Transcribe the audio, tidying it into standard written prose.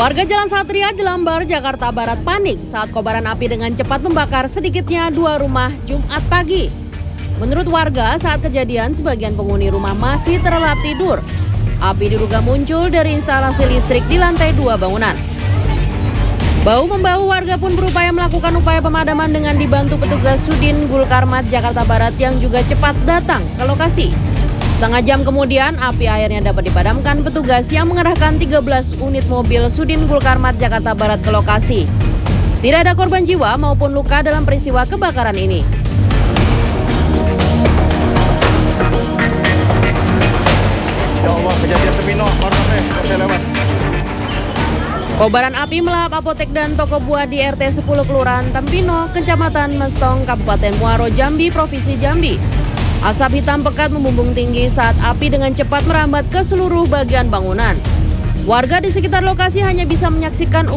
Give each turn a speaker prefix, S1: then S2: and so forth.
S1: Warga Jalan Satria, Jelambar, Jakarta Barat panik saat kobaran api dengan cepat membakar sedikitnya 2 rumah Jumat pagi. Menurut warga, saat kejadian sebagian penghuni rumah masih terlelap tidur. Api diduga muncul dari instalasi listrik di lantai 2 bangunan. Bahu-membahu warga pun berupaya melakukan upaya pemadaman dengan dibantu petugas Sudin Gulkarmat Jakarta Barat yang juga cepat datang ke lokasi. Setengah jam kemudian, api akhirnya dapat dipadamkan petugas yang mengerahkan 13 unit mobil Sudin Gulkarmat Jakarta Barat ke lokasi. Tidak ada korban jiwa maupun luka dalam peristiwa kebakaran ini.
S2: Ya Allah, kejadian Tempino, saya lewat.
S1: Kobaran api melahap apotek dan toko buah di RT 10 Kelurahan Tempino, Kecamatan Mestong, Kabupaten Muaro, Jambi, Provinsi Jambi. Asap hitam pekat membumbung tinggi saat api dengan cepat merambat ke seluruh bagian bangunan. Warga di sekitar lokasi hanya bisa menyaksikan